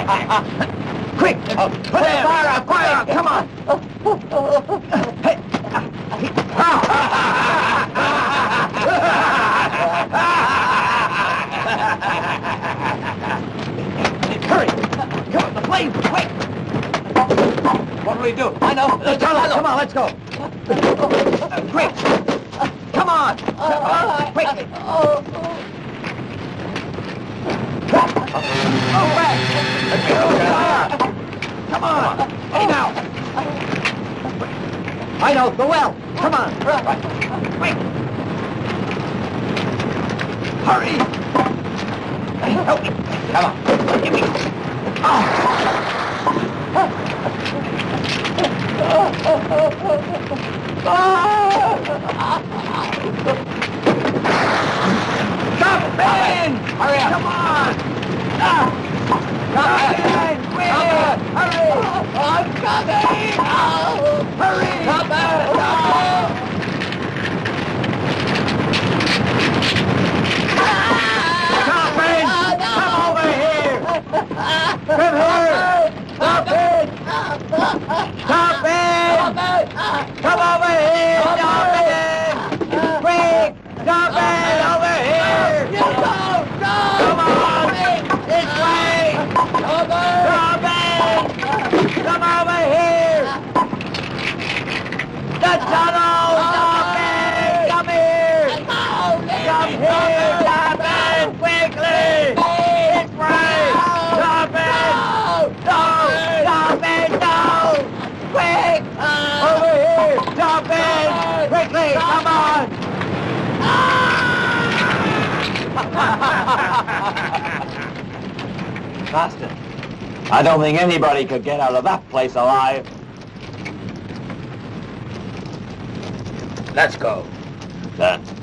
Quick! Put that fire out! Come on! Hey. Hurry! Come on, the flames! Quick! What do we do? I know. The tunnel! Come on, let's go! Quick! Come on! Quickly! Oh, back! Come on! Hey, now! I know, the well! Come on! Quick! Hurry! Help me! Come on! Give me! Stop, man! Hurry up! Come on! Come in! Quick! Hurry! I'm coming! Hurry! Come in! Stop it! Come over here! Come here! Stop it! Stop it! Come over here! Stop it! Quick! Stop it! Over here! Come on! This way! Stop it! Come over here! The tunnel! Stop it! Come here! Come here! Stop it! Quickly! This way! Stop it! No! Stop it! No! Quick! Over here! Stop it! Quickly! Come on! Master, I don't think anybody could get out of that place alive. Let's go. Then.